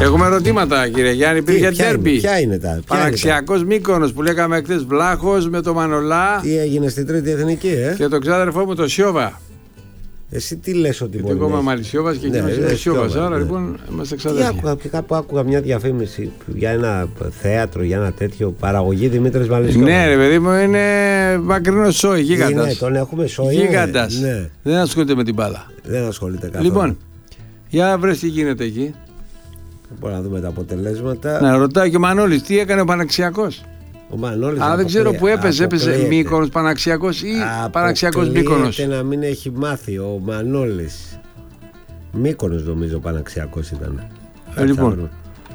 Έχουμε ερωτήματα, κύριε Γιάννη. Υπήρχε ντέρμπι. Ποια είναι τα. Παναξιακός Μύκονος που λέγαμε χθες. Βλάχος με το Μανολά. Τι έγινε στην Τρίτη Εθνική, Και τον ξάδερφό μου, το Σιώβα. Εσύ τι λες ότι μπορεί. Εγώ είμαι Μαλισσιώβας και εκείνος είναι Σιώβας. Άρα λοιπόν είμαστε ξαδέρφια. Κάπου άκουγα μια διαφήμιση για ένα θέατρο, για ένα τέτοιο παραγωγή Δημήτρης Μαλισσιώβας. Ναι, ρε παιδί μου, είναι μακρινό σόι, γίγαντας. Ναι, τον έχουμε σόι. Γίγαντας. Ναι. Δεν ασχολείται με την μπάλα. Δεν ασχολείται καθόλου. Λοιπόν, για βρες τι γίνεται εκεί. Μπορούμε να δούμε τα αποτελέσματα. Να ρωτάει και ο Μανώλης τι έκανε ο Παναξιακός. Ο Μανώλης δεν ξέρω που έπαιζε Μύκονος Παναξιακός ή Παναξιακός Μύκονος. Να μην έχει μάθει ο Μανώλης. Μύκονος νομίζω Παναξιακός ήταν. Λοιπόν,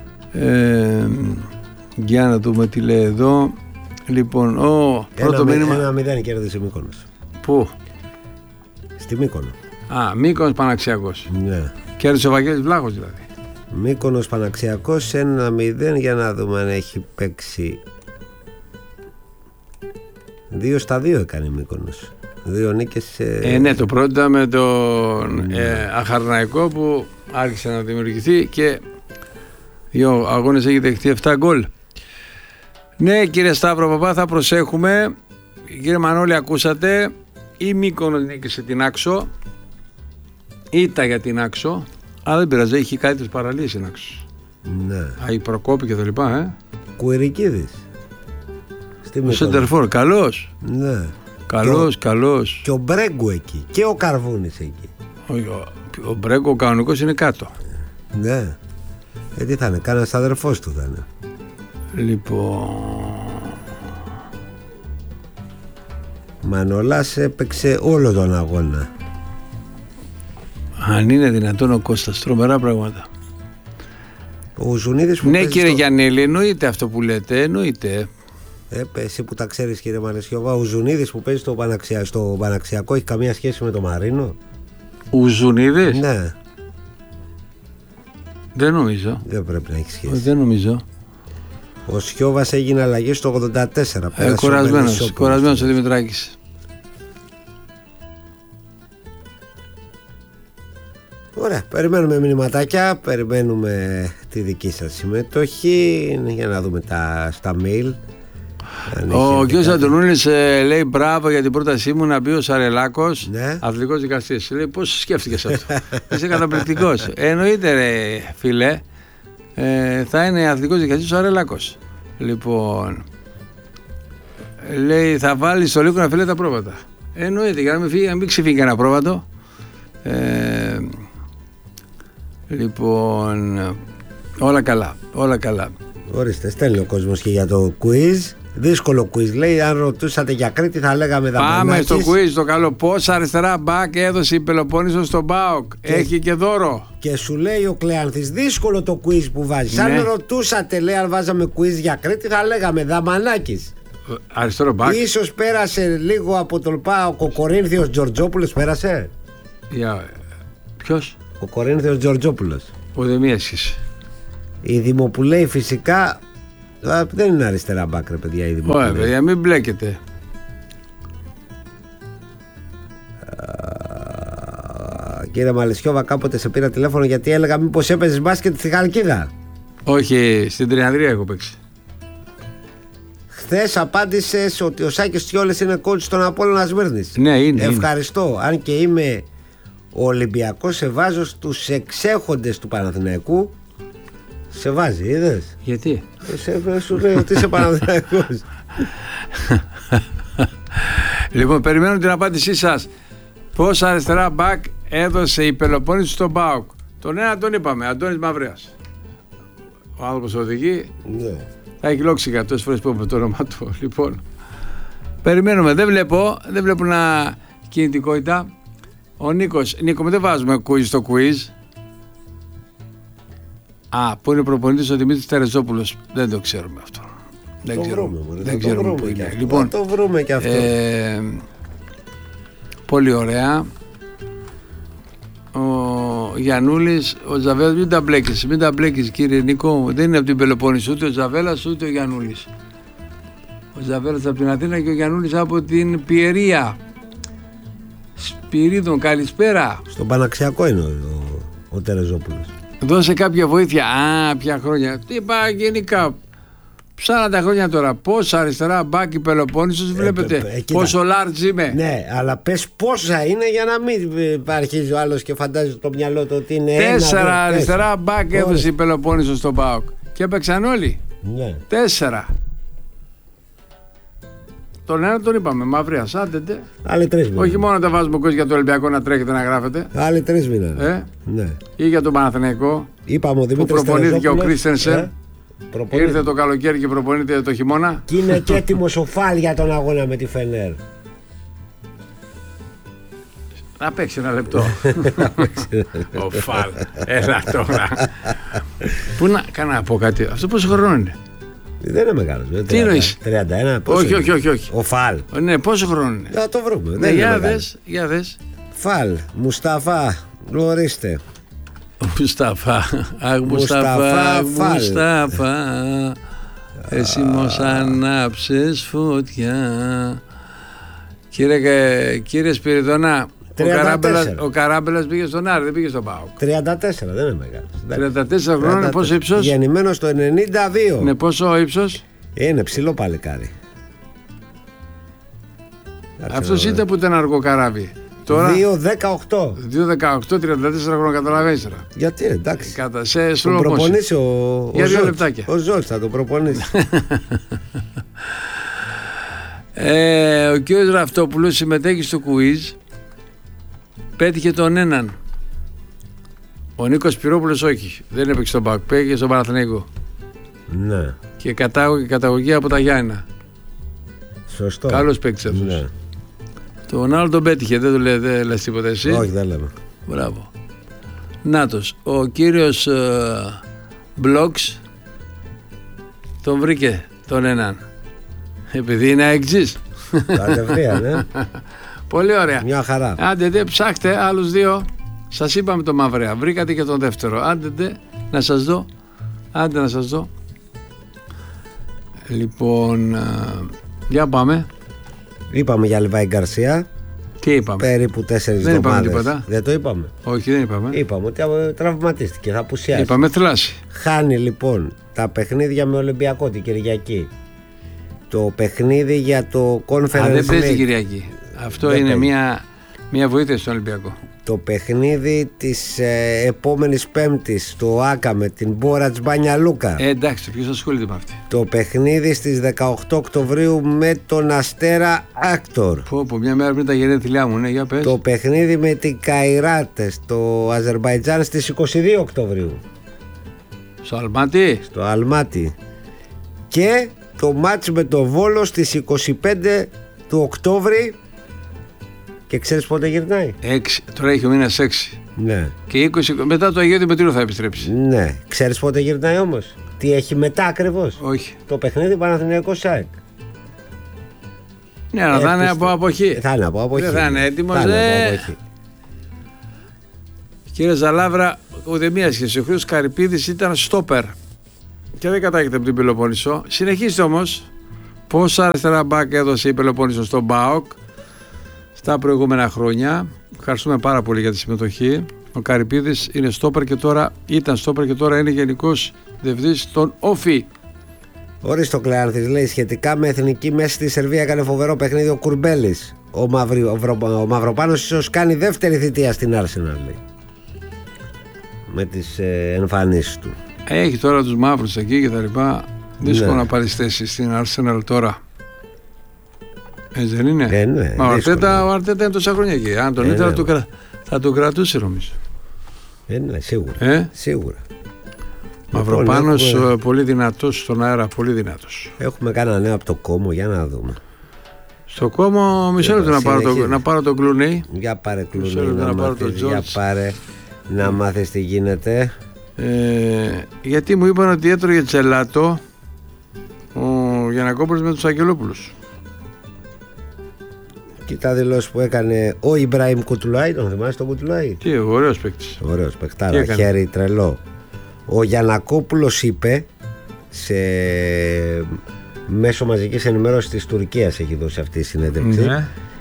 για να δούμε τι λέει εδώ. Λοιπόν, πρώτο μήνυμα. 1-0 κέρδισε Μύκονος. Πού? Στη Μύκονο. Μύκονος Παναξιακός. Ναι. Κέρδισε ο Βαγγέλης Βλάχος δηλαδή. Μύκονος Παναξιακός 1-0, για να δούμε αν έχει παίξει. 2-2 έκανε Μύκονος. 2 νίκες. Ναι, το πρώτο ήταν με τον Αχαρναϊκό που άρχισε να δημιουργηθεί και 2 αγώνες έχει δεχτεί 7 γκολ. Ναι, κύριε Σταύρο Παπά, θα προσέχουμε. Κύριε Μανώλη, ακούσατε. Η Μύκονος νίκησε την Άξο. Ήτα για την Άξο. Αλλά δεν πειράζει, έχει καλύτερες παραλίες στην Άξο. Ναι. Η Προκόπη και τα λοιπά, Κουερικίδης. Ο Σεντερφόρ, καλός. Ναι. Καλός. Και ο Μπρέγκου εκεί. Και ο Καρβούνης εκεί. Ο Μπρέγκου ο κανονικός είναι κάτω. Ναι. Τι θα είναι, κανένας αδερφός του θα είναι. Λοιπόν. Μανολάς έπαιξε όλο τον αγώνα. Αν είναι δυνατόν ο Κώστας, τρομερά πράγματα. Ο Ζουνίδης που ναι, κύριε Γιαννέλη, εννοείται αυτό που λέτε, εννοείται. Εσύ που τα ξέρεις, κύριε Μαλισσιώβα, ο Ζουνίδης που παίζει στο Παναξιακό έχει καμία σχέση με το Μαρίνο? Ο Ζουνίδης? Ναι. Δεν νομίζω. Δεν πρέπει να έχει σχέση. Δεν νομίζω. Ο Σιώβας έγινε αλλαγή στο 84. Κορασμένος ο Δημητράκης. Ωραία, περιμένουμε μηνυματάκια, περιμένουμε τη δική σας συμμετοχή για να δούμε τα mail. Ο κ. Αντωνούλης λέει μπράβο για την πρότασή μου να μπει ο Σαρελάκος, αθλητικός δικαστής. Λέει πώς σκέφτηκες αυτό? Είσαι καταπληκτικός. Εννοείται ρε φίλε, θα είναι αθλητικός δικαστής ο Σαρελάκος. Λοιπόν, λέει θα βάλει στο λίγο να φύγει τα πρόβατα. Εννοείται, για να μην ξεφύγει κανένα πρόβατο. Λοιπόν, όλα καλά. Ορίστε, στέλνει ο κόσμος και για το quiz. Δύσκολο quiz, λέει. Αν ρωτούσατε για Κρήτη θα λέγαμε Δαμανάκης. Πάμε στο quiz το καλό. Πόσα αριστερά μπακ έδωσε η Πελοπόννησο στον ΠΑΟΚ? Έχει και δώρο. Και σου λέει ο Κλεάνθης, δύσκολο το quiz που βάζεις. Αν ρωτούσατε, λέει, αν βάζαμε quiz για Κρήτη θα λέγαμε Δαμανάκης. Αριστερό μπακ. Ίσως πέρασε λίγο από τον ΠΑΟΚ ο Κορίνθιος Τζορτζόπουλος. Πέρασε. Ποιος? Ο Κορίνθιος Τζορτζόπουλος. Δεν μία σχέση. Η Δημοπουλέη φυσικά δεν είναι αριστερά μπακ, ρε παιδιά, η Δημοπουλέη. Ωραία, παιδιά, μην μπλέκετε. Κύριε Μαλισσιώβα, κάποτε σε πήρα τηλέφωνο γιατί έλεγα μήπως έπαιζες μπάσκετ στη Χαλκίδα. Όχι, στην Τριανδρία έχω παίξει. Χθες απάντησες ότι ο Σάκης Τιόλες είναι coach στον Απόλλωνα Σμύρνης. Ναι, είναι. Ευχαριστώ. Είναι. Αν και είμαι Ολυμπιακός, σε βάζω στους εξέχοντες του Παναθηναϊκού. Σε βάζει, είδες? Γιατί? Σου λέει ότι είσαι Παναθηναϊκός. Λοιπόν, περιμένω την απάντησή σας. Πόσα αριστερά μπακ έδωσε η Πελοπόννησο στον ΠΑΟΚ? Τον ένα τον είπαμε, Αντώνης Μαυρέας. Ο άνθρωπος οδηγεί. Ναι. Θα έχει λόξει 100 φορές που είπε το όνομα του. Λοιπόν, περιμένουμε. Δεν βλέπω να κινητικότητα. Ο Νίκος, Νίκο, δεν βάζουμε quiz στο quiz. Που είναι προπονητής ο Δημήτρης Τερεζόπουλος. Δεν το ξέρουμε αυτό. Δεν ξέρουμε που είναι. Λοιπόν, το βρούμε και αυτό. Πολύ ωραία. Ο Γιαννούλης, ο Ζαβέλας, μην τα μπλέκεις κύριε Νίκο. Δεν είναι από την Πελοπόννησο ούτε ο Ζαβέλας ούτε ο Γιαννούλης. Ο Ζαβέλας από την Αθήνα και ο Γιαννούλης από την Πιερία. Σπυρίδων, καλησπέρα. Στον Παναξιακό είναι ο Τερεζόπουλος. Δώσε κάποια βοήθεια. Ποια χρόνια. Τι είπα γενικά. 40 χρόνια τώρα. Πόσα αριστερά μπάκι Πελοπόννησος βλέπετε. Πόσο large είμαι. Ναι, αλλά πες πόσα είναι για να μην αρχίζει ο άλλος και φαντάζει το μυαλό του ότι είναι 4 αριστερά μπάκ έδωσε η Πελοπόννησος στον ΠΑΟΚ. Και έπαιξαν όλοι. Ναι. 4. Τον ένα τον είπαμε, Μαυρίας, άντε. Άλλοι 3 μήνες. Όχι μόνο να τα βάζουμε κόσμο για το Ολυμπιακό να τρέχετε να γράφετε. Άλλοι 3 μήνες. Ναι. Ή για τον Παναθηναϊκό. Είπαμε ο Δημήτρης που προπονήθηκε ο Κρίστενσεν. Προπονήθηκε. Ήρθε το καλοκαίρι και προπονείται το χειμώνα. Και είναι και έτοιμος ο Φαλ για τον αγώνα με τη Φενέρ. Να παίξει ένα λεπτό. Ο Φαλ. Έλα τώρα. Πού να πω κάτι. Αυτό πόσο χρόνο είναι? Δεν είναι μεγάλος. Τι εννοείς? 31. Όχι. Ο Φαλ. Ναι, πόσο χρόνο είναι? Θα το βρούμε. Ναι, για δες. Φαλ. Μουσταφά. Γνωρίστε. Μουσταφά. Μουσταφά. Εσύ μος ανάψες φωτιά. Κύριε Σπυριδονά, ο Καράμπελας πήγε στον Άρη, δεν πήγε στον ΠΑΟΚ. 34, δεν είναι μεγάλος. 34 χρόνια, πόσο ύψος? Γεννημένος το 92. Ναι, πόσο ύψος? Είναι ψηλό παλικάρι. Αυτός ήταν που ήταν αργό καράβι. Τώρα 2-18. 2-18, 34 χρόνια, καταλαβαίνεις. Γιατί εντάξει. Σε τον προπονήσει για 2 λεπτάκια. Ο Ζόλτς θα τον προπονήσει. Ο κ. Ραφτόπουλος συμμετέχει στο quiz. Πέτυχε τον έναν. Ο Νίκος Σπυρόπουλος όχι. Δεν έπαιξε στον ΠΑΟΚ. Πήγε στον Παναθηναϊκό. Ναι. Και καταγωγή από τα Γιάννηνα. Σωστό. Καλός παίκτης αυτός. Ναι. Τον άλλο τον πέτυχε. Δεν λες τίποτα εσύ? Όχι, δεν λέμε. Μπράβο. Νάτος. Ο κύριος Μπλόξ τον βρήκε τον έναν. Επειδή είναι αεξής. Κατευθείαν, ναι. Πολύ ωραία. Μια χαρά. Άντε, ψάχτε άλλους 2. Σας είπαμε το Μαυρέα. Βρήκατε και τον δεύτερο. Άντε, να σας δω. Λοιπόν, για πάμε. Είπαμε για Λιβάη Γκαρσία. Τι είπαμε? Περίπου 4 εβδομάδες. Δεν το είπαμε? Όχι, δεν είπαμε. Είπαμε ότι τραυματίστηκε, θα απουσιάσει. Είπαμε θλάση. Χάνει λοιπόν τα παιχνίδια με Ολυμπιακό την Κυριακή. Το παιχνίδι για το Conference League. Δεν παίζει την Κυριακή. Αυτό δεν είναι μια βοήθεια στον Ολυμπιακό. Το παιχνίδι της επόμενης Πέμπτης, το ΆΚΑ με την Μπόρατς Μπάνια Λούκα. Εντάξει, ποιος ασχολείται με αυτή? Το παιχνίδι στις 18 Οκτωβρίου με τον Αστέρα Άκτορ. Πω, μια μέρα πριν τα γενέθλιά μου, ναι, για πες. Το παιχνίδι με την Καϊράτες, το Αζερμπαϊτζάν στις 22 Οκτωβρίου. Στο Αλμάτι. Στο Αλμάτι. Και το μάτς με το Βόλο στις 25 του Οκτώβρη. Και ξέρεις πότε γυρνάει? 6. Τώρα έχει ο μήνας 6. Ναι. Και 20. Μετά το Αγίου Δημητρίου θα επιστρέψει. Ναι. Ξέρεις πότε γυρνάει όμως? Τι έχει μετά ακριβώς? Όχι. Το παιχνίδι Παναθηναϊκός ΑΕΚ. Ναι, αλλά θα είναι από αποχή. Θα είναι από αποχή. Δεν θα είναι έτοιμος. Κύριε Ζαλάβρα, ούτε μία σχέση. Ο Χρήστος Καρυπίδης ήταν στόπερ και δεν κατάγεται από την Πελοπόννησο. Συνεχίστε όμως. Πόσα αριστερά μπακ έδωσε η Πελοπόννησο στον ΠΑΟΚ στα προηγούμενα χρόνια? Ευχαριστούμε πάρα πολύ για τη συμμετοχή. Ο Καρυπίδης είναι στόπερ και τώρα ήταν στόπερ και τώρα είναι γενικός διευθυντής στον Όφη. Ορίστε ο Κλεάνθης λέει σχετικά με εθνική μέση στη Σερβία έκανε φοβερό παιχνίδι ο Κουρμπέλης. Ο Μαυροπάνος ίσως κάνει δεύτερη θητεία στην Arsenal, λέει, με τις εμφανίσεις του. Έχει τώρα τους μαύρους εκεί και τα λοιπά. Δύσκολο να πάρει θέση στην Arsenal τώρα. Έτσι δεν είναι? Ναι, μα ο Αρτέτα είναι τόσα χρόνια εκεί. Αν τον ήθελα θα τον κρατούσε νομίζω. Ναι, σίγουρα. Σίγουρα. Μαυροπάνος πολύ δυνατός στον αέρα, πολύ δυνατός. Έχουμε κανένα νέο από το Κόμο, για να δούμε. Στο Κόμο μισό λεπτό να πάρω τον Κλουνέι. Για πάρε Κλουνέι για πάρε να μάθεις τι γίνεται. Γιατί μου είπαν ότι έτρωγε τσελάτο ο Γιαννακόπουλος με τους Αγγελόπουλους. Κοίτα δηλώσεις που έκανε ο Ιμπραήμ Κουτουλάι. Τον θυμάσαι τον Κουτουλάι? Τι, ωραίος παίκτης. Ωραίος παικτάρα, χέρι τρελό. Ο Γιαννακόπουλος είπε σε μέσω μαζικής ενημέρωσης της Τουρκίας, έχει δώσει αυτή η συνέντευξη,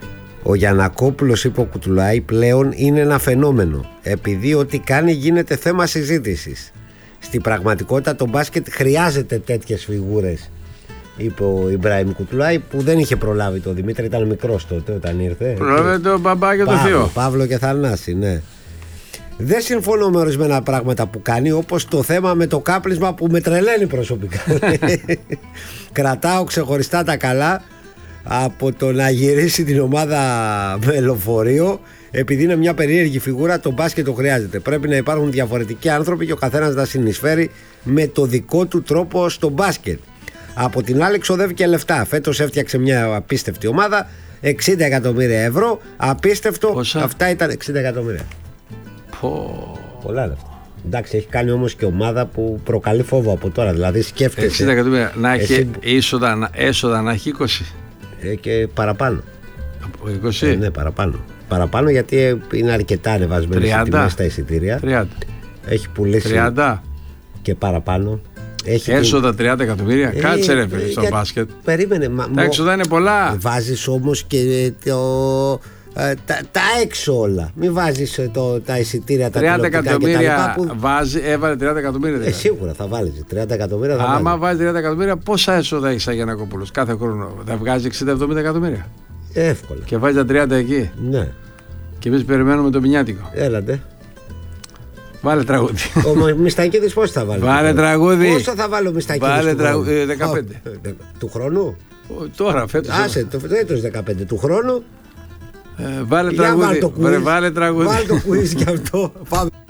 Ο Γιαννακόπουλος, είπε ο Κουτουλάη, πλέον είναι ένα φαινόμενο, επειδή ό,τι κάνει γίνεται θέμα συζήτησης. Στην πραγματικότητα το μπάσκετ χρειάζεται τέτοιες φιγούρες, είπε ο Ιμπραήμ Κουτουλάη, που δεν είχε προλάβει το Δημήτρη, ήταν μικρός τότε όταν ήρθε. Προλάβει τον μπαμπά και τον θείο. Παύλο και Θανάση, ναι. Δεν συμφωνώ με ορισμένα πράγματα που κάνει, όπως το θέμα με το κάπλισμα που με τρελαίνει προσωπικά. Κρατάω ξεχωριστά τα καλά από το να γυρίσει την ομάδα με λεωφορείο, επειδή είναι μια περίεργη φιγούρα. Το μπάσκετ το χρειάζεται. Πρέπει να υπάρχουν διαφορετικοί άνθρωποι και ο καθένας να συνεισφέρει με το δικό του τρόπο στο μπάσκετ. Από την άλλη ξοδεύει και λεφτά. Φέτος έφτιαξε μια απίστευτη ομάδα, 60 εκατομμύρια ευρώ. Απίστευτο. Πόσα? Αυτά ήταν 60 εκατομμύρια. Πολλά λεφτά. Εντάξει, έχει κάνει όμως και ομάδα που προκαλεί φόβο από τώρα. Δηλαδή σκέφτεσαι 60 εκατομμύρια να έχει έσοδα να έχει 20. Και παραπάνω. Από 20? Ναι, παραπάνω. Παραπάνω, γιατί είναι αρκετά ανεβασμένες οι τιμές στα εισιτήρια. 30. Έχει πουλήσει 30. και παραπάνω. Έχει έσοδα 30 εκατομμύρια. Κάτσε ρε παιδί στο μπάσκετ. Περίμενε. Τα έξοδα είναι πολλά. Βάζεις όμως και τα έξω όλα. Μην βάζεις τα εισιτήρια, τα 30 εκατομμύρια έβαλε 30 εκατομμύρια. Σίγουρα θα βάλεις 30 εκατομμύρια. Άμα βάζει 30 εκατομμύρια, πόσα έσοδα έχει σαν Γιαννακόπουλος κάθε χρόνο? Θα βγάζει 60-70 εκατομμύρια. Εύκολα. Και βάζει τα 30 εκεί. Ναι. Και εμείς περιμένουμε το μηνιάτικο. Έλατε. Βάλε τραγούδι. Ο Μιστακίδης πώς θα βάλει? Βάλε τραγούδι. Πόσο θα βάλω ο Μιστακίδης? Βάλε τραγούδι. 15. Του χρόνου. Τώρα φέτος. Άσε, το έτος 15 του χρόνου. Βάλε τραγούδι. Βάλε τραγούδι. Βάλε το quiz γι' αυτό. Πάμε.